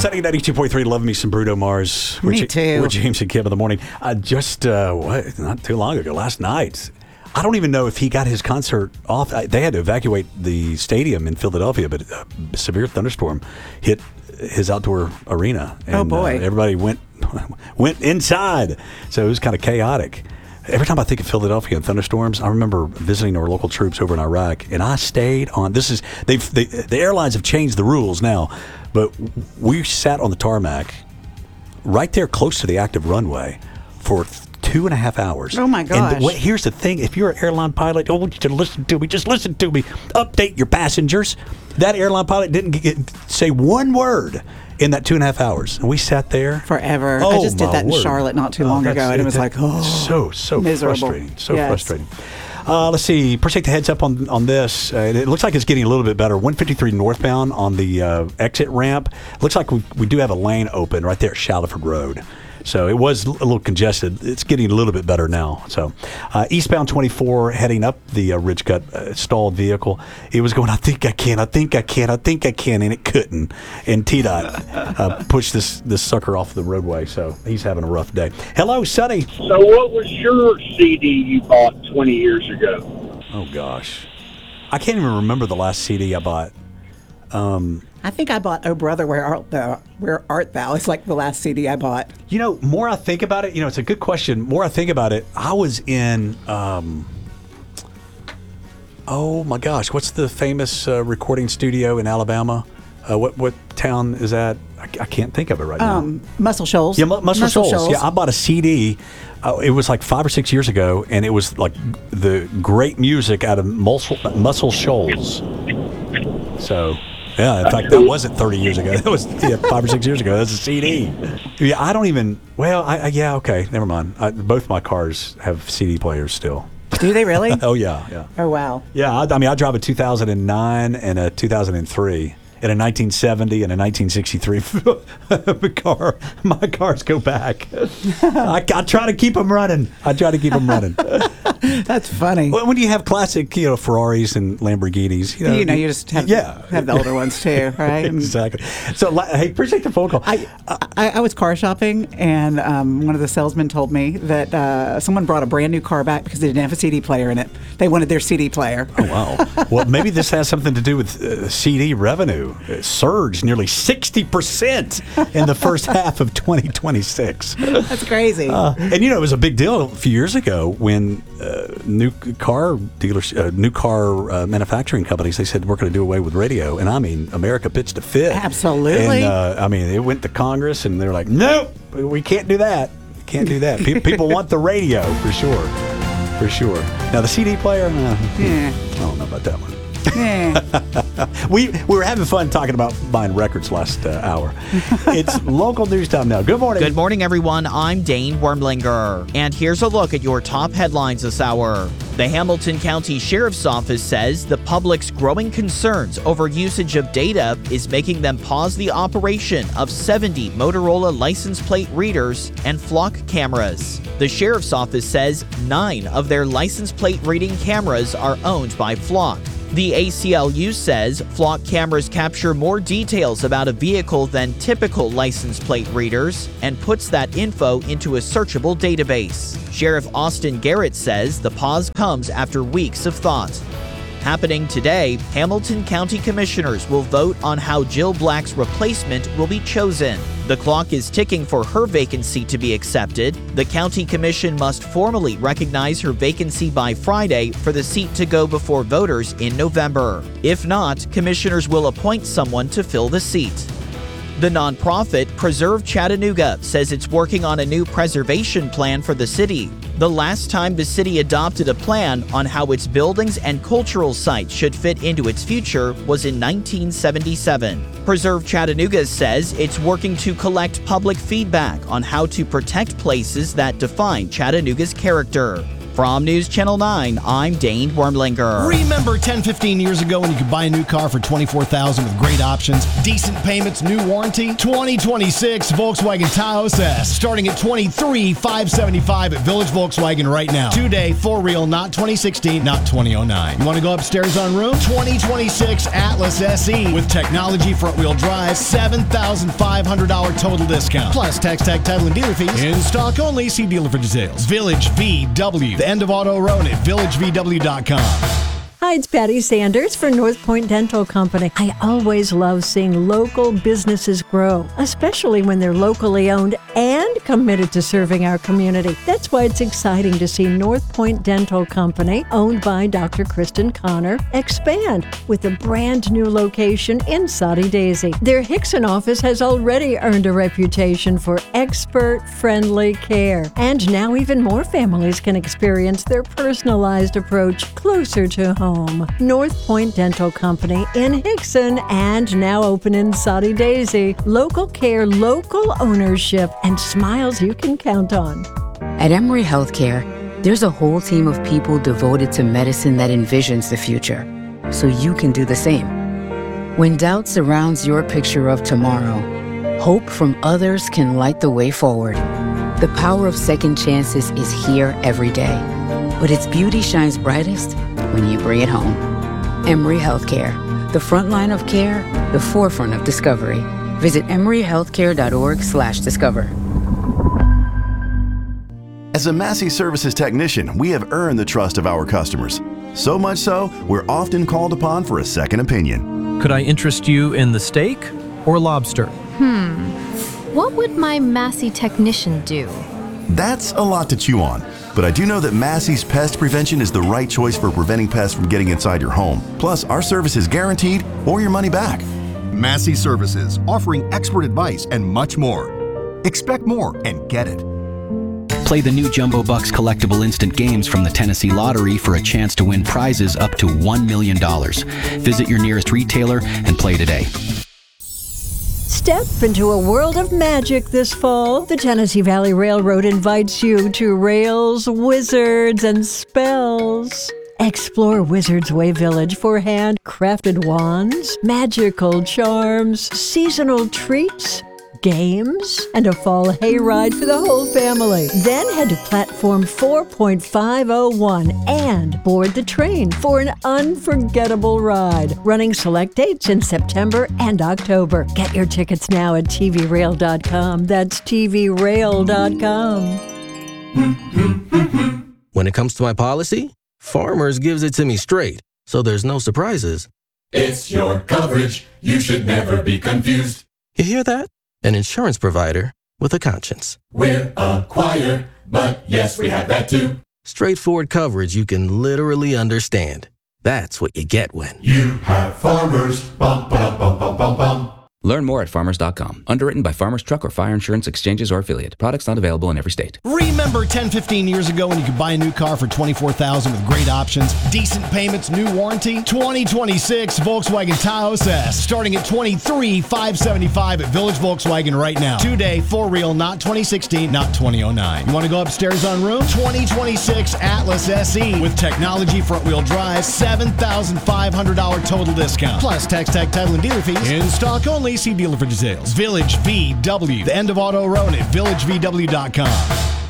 Sunny 92.3, love me some Bruno Mars. Me too. We're James and Kim in the morning. Not too long ago, last night, I don't even know if he got his concert off. They had to evacuate the stadium in Philadelphia, but a severe thunderstorm hit his outdoor arena. And, oh, boy. Everybody went inside, so it was kind of chaotic. Every time I think of Philadelphia and thunderstorms, I remember visiting our local troops over in Iraq, and I stayed on. The airlines have changed the rules now, but we sat on the tarmac right there close to the active runway for 2.5 hours. Oh my gosh! And here's the thing: if you're an airline pilot, I want you to listen to me. Just listen to me. Update your passengers. That airline pilot didn't say one word in that 2.5 hours. And we sat there forever. Oh, I just did that in Charlotte not too long ago, and it was like, so miserable. Frustrating. So frustrating. Let's see. Appreciate the heads up on this. It looks like it's getting a little bit better. 153 northbound on the exit ramp. Looks like we do have a lane open right there at Shallowford Road. So it was a little congested. It's getting a little bit better now. So eastbound 24 heading up the Ridgecut stalled vehicle. It was going, I think I can, and it couldn't. And TDOT pushed this sucker off the roadway. So he's having a rough day. Hello, Sonny. So what was your CD you bought 20 years ago? Oh, gosh. I can't even remember the last CD I bought. I think I bought Oh Brother, Where Art Thou? It's like the last CD I bought. You know, more I think about it, it's a good question. More I think about it, I was in, oh my gosh, what's the famous recording studio in Alabama? What town is that? I can't think of it right now. Muscle Shoals. Yeah, Muscle Shoals. Yeah, I bought a CD. It was like 5 or 6 years ago, and it was like the great music out of Muscle Shoals. So... yeah, in fact, that wasn't 30 years ago. That was 5 or 6 years ago. That's a CD. Yeah, I don't even. Well, okay, never mind. Both my cars have CD players still. Do they really? Oh yeah. Oh wow. Yeah, I drive a 2009 and a 2003. And a 1970 and a 1963 car. My cars go back. I try to keep them running. That's funny. Well, when you have classic, Ferraris and Lamborghinis, you just have the older ones too, right? Exactly. So, hey, appreciate the phone call. I was car shopping, and one of the salesmen told me that someone brought a brand new car back because they didn't have a CD player in it. They wanted their CD player. Oh wow. Well, maybe this has something to do with CD revenue. It surged nearly 60% in the first half of 2026. That's crazy. And it was a big deal a few years ago when new car manufacturing companies, they said we're going to do away with radio, and America pitched a fit. Absolutely. And it went to Congress, and they're like, nope, we can't do that. People want the radio for sure. Now the CD player, I don't know about that one. We were having fun talking about buying records last hour. It's local news time now. Good morning. Good morning, everyone. I'm Dane Wormlinger, and here's a look at your top headlines this hour. The Hamilton County Sheriff's Office says the public's growing concerns over usage of data is making them pause the operation of 70 Motorola license plate readers and flock cameras. The Sheriff's Office says 9 of their license plate reading cameras are owned by Flock. The ACLU says flock cameras capture more details about a vehicle than typical license plate readers and puts that info into a searchable database. Sheriff Austin Garrett says the pause comes after weeks of thought. Happening today, Hamilton County Commissioners will vote on how Jill Black's replacement will be chosen. The clock is ticking for her vacancy to be accepted. The County Commission must formally recognize her vacancy by Friday for the seat to go before voters in November. If not, commissioners will appoint someone to fill the seat. The nonprofit Preserve Chattanooga says it's working on a new preservation plan for the city. The last time the city adopted a plan on how its buildings and cultural sites should fit into its future was in 1977. Preserve Chattanooga says it's working to collect public feedback on how to protect places that define Chattanooga's character. From News Channel 9, I'm Dane Wormlinger. Remember 10, 15 years ago when you could buy a new car for $24,000 with great options, decent payments, new warranty? 2026 Volkswagen Taos S, starting at $23,575 at Village Volkswagen right now. Today, for real, not 2016, not 2009. You want to go upstairs on room? 2026 Atlas SE with technology front-wheel drive, $7,500 total discount. Plus tax, tag, title, and dealer fees. In stock only. See dealer for details. Village VW. The end of Auto Road at villagevw.com. Hi, it's Patty Sanders for North Point Dental Company. I always love seeing local businesses grow, especially when they're locally owned and committed to serving our community. That's why it's exciting to see North Point Dental Company, owned by Dr. Kristen Connor, expand with a brand new location in Soddy Daisy. Their Hickson office has already earned a reputation for expert-friendly care, and now even more families can experience their personalized approach closer to home. North Point Dental Company in Hickson and now open in Soddy Daisy. Local care, local ownership, and smiles you can count on. At Emory Healthcare, there's a whole team of people devoted to medicine that envisions the future, so you can do the same. When doubt surrounds your picture of tomorrow, hope from others can light the way forward. The power of second chances is here every day, but its beauty shines brightest when you bring it home. Emory Healthcare, the front line of care, the forefront of discovery. Visit emoryhealthcare.org/discover. As a Massey Services technician, we have earned the trust of our customers. So much so, we're often called upon for a second opinion. Could I interest you in the steak or lobster? What would my Massey technician do? That's a lot to chew on. But I do know that Massey's Pest Prevention is the right choice for preventing pests from getting inside your home. Plus, our service is guaranteed or your money back. Massey Services, offering expert advice and much more. Expect more and get it. Play the new Jumbo Bucks collectible instant games from the Tennessee Lottery for a chance to win prizes up to $1 million. Visit your nearest retailer and play today. Step into a world of magic this fall. The Tennessee Valley Railroad invites you to Rails, Wizards, and Spells. Explore Wizards Way Village for handcrafted wands, magical charms, seasonal treats, games, and a fall hayride for the whole family. Then head to platform 4.501 and board the train for an unforgettable ride. Running select dates in September and October. Get your tickets now at tvrail.com. That's tvrail.com. When it comes to my policy, Farmers gives it to me straight, so there's no surprises. It's your coverage. You should never be confused. You hear that? An insurance provider with a conscience. We're a choir, but yes, we have that too. Straightforward coverage you can literally understand. That's what you get when you have Farmers. Bum, bum, bum, bum, bum, bum. Learn more at farmers.com. Underwritten by Farmers Truck or Fire Insurance Exchanges or Affiliate. Products not available in every state. Remember 10, 15 years ago when you could buy a new car for $24,000 with great options, decent payments, new warranty? 2026 Volkswagen Taos S, starting at $23,575 at Village Volkswagen right now. Today, for real, not 2016, not 2009. You want to go upstairs on room? 2026 Atlas SE with technology front-wheel drive, $7,500 total discount. Plus tax, tag, title, and dealer fees. In stock only. See dealer for details. Village VW, the end of Auto Road at villagevw.com.